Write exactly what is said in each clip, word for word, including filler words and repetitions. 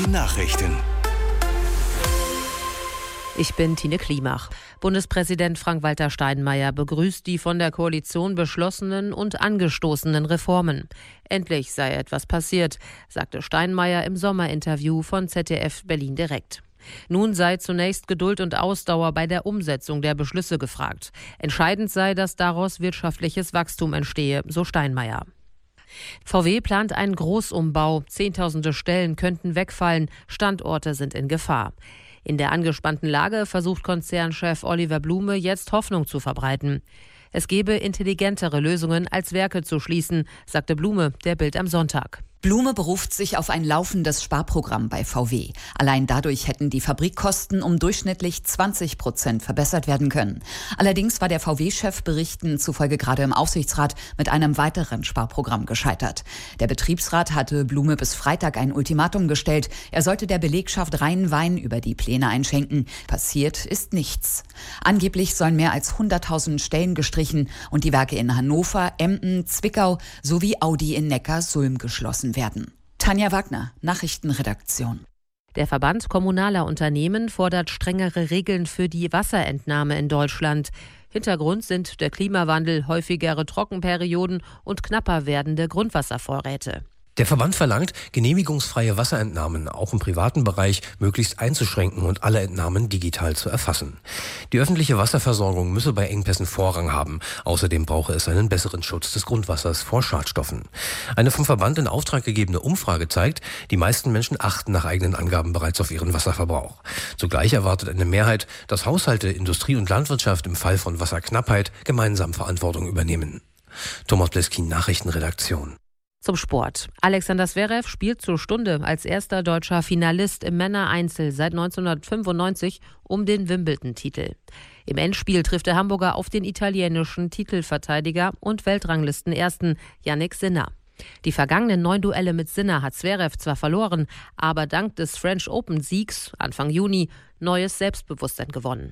Nachrichten. Ich bin Tine Klimach. Bundespräsident Frank-Walter Steinmeier begrüßt die von der Koalition beschlossenen und angestoßenen Reformen. Endlich sei etwas passiert, sagte Steinmeier im Sommerinterview von Z D F Berlin direkt. Nun sei zunächst Geduld und Ausdauer bei der Umsetzung der Beschlüsse gefragt. Entscheidend sei, dass daraus wirtschaftliches Wachstum entstehe, so Steinmeier. V W plant einen Großumbau. Zehntausende Stellen könnten wegfallen. Standorte sind in Gefahr. In der angespannten Lage versucht Konzernchef Oliver Blume jetzt Hoffnung zu verbreiten. Es gebe intelligentere Lösungen, als Werke zu schließen, sagte Blume der Bild am Sonntag. Blume beruft sich auf ein laufendes Sparprogramm bei V W. Allein dadurch hätten die Fabrikkosten um durchschnittlich zwanzig Prozent verbessert werden können. Allerdings war der V W-Chef Berichten zufolge gerade im Aufsichtsrat mit einem weiteren Sparprogramm gescheitert. Der Betriebsrat hatte Blume bis Freitag ein Ultimatum gestellt. Er sollte der Belegschaft reinen Wein über die Pläne einschenken. Passiert ist nichts. Angeblich sollen mehr als hunderttausend Stellen gestrichen und die Werke in Hannover, Emden, Zwickau sowie Audi in Neckarsulm geschlossen werden. Tanja Wagner, Nachrichtenredaktion. Der Verband kommunaler Unternehmen fordert strengere Regeln für die Wasserentnahme in Deutschland. Hintergrund sind der Klimawandel, häufigere Trockenperioden und knapper werdende Grundwasservorräte. Der Verband verlangt, genehmigungsfreie Wasserentnahmen auch im privaten Bereich möglichst einzuschränken und alle Entnahmen digital zu erfassen. Die öffentliche Wasserversorgung müsse bei Engpässen Vorrang haben. Außerdem brauche es einen besseren Schutz des Grundwassers vor Schadstoffen. Eine vom Verband in Auftrag gegebene Umfrage zeigt, die meisten Menschen achten nach eigenen Angaben bereits auf ihren Wasserverbrauch. Zugleich erwartet eine Mehrheit, dass Haushalte, Industrie und Landwirtschaft im Fall von Wasserknappheit gemeinsam Verantwortung übernehmen. Thomas Bleskin, Nachrichtenredaktion. Zum Sport. Alexander Zverev spielt zur Stunde als erster deutscher Finalist im Männereinzel seit neunzehnhundertfünfundneunzig um den Wimbledon-Titel. Im Endspiel trifft der Hamburger auf den italienischen Titelverteidiger und Weltranglistenersten Jannik Sinner. Die vergangenen neun Duelle mit Sinner hat Zverev zwar verloren, aber dank des French Open-Siegs Anfang Juni neues Selbstbewusstsein gewonnen.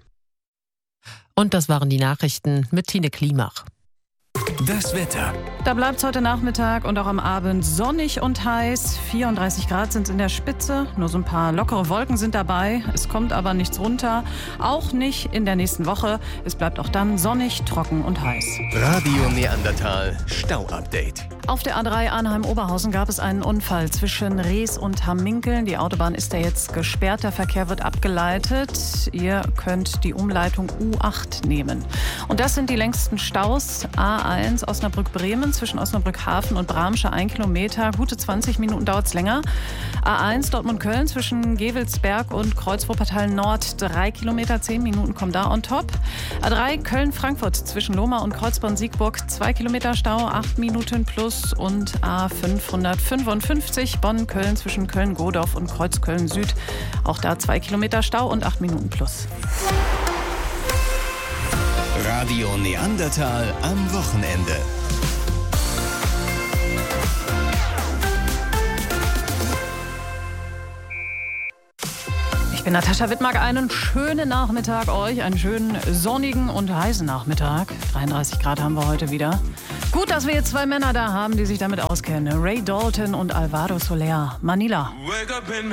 Und das waren die Nachrichten mit Tine Klimach. Das Wetter. Da bleibt es heute Nachmittag und auch am Abend sonnig und heiß. vierunddreißig Grad sind es in der Spitze. Nur so ein paar lockere Wolken sind dabei. Es kommt aber nichts runter. Auch nicht in der nächsten Woche. Es bleibt auch dann sonnig, trocken und heiß. Radio Neandertal Stau-Update. Auf der A drei Arnheim-Oberhausen gab es einen Unfall zwischen Rees und Hamminkeln. Die Autobahn ist ja jetzt gesperrt. Der Verkehr wird abgeleitet. Ihr könnt die Umleitung U acht nehmen. Und das sind die längsten Staus. A eins Osnabrück-Bremen zwischen Osnabrück-Hafen und Bramsche ein Kilometer. Gute zwanzig Minuten dauert es länger. A eins Dortmund-Köln zwischen Gevelsberg und Kreuz-Wuppertal Nord drei Kilometer. zehn Minuten kommen da on top. A drei Köln-Frankfurt zwischen Lohmar und Kreuzborn-Siegburg zwei Kilometer Stau, acht Minuten plus. Und A fünfhundertfünfundfünfzig Bonn-Köln zwischen Köln-Godorf und Kreuzköln-Süd. Auch da zwei Kilometer Stau und acht Minuten plus. Radio Neandertal am Wochenende. Ich bin Natascha Wittmark. Einen schönen Nachmittag euch, einen schönen sonnigen und heißen Nachmittag. dreiunddreißig Grad haben wir heute wieder. Gut, dass wir jetzt zwei Männer da haben, die sich damit auskennen. Ray Dalton und Alvaro Soler. Manila.